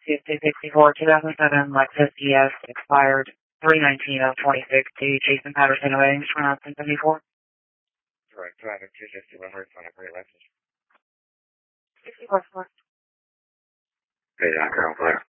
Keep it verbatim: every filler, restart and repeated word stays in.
two sixty-four, two thousand seven Lexus E S expired three nineteen of twenty-six to Jason Patterson of Ames, twenty seventy-four. Correct, traffic two sixty-one Hertz on a gray Lexus. sixty-four, four. Hey, Doctor, I'm clear.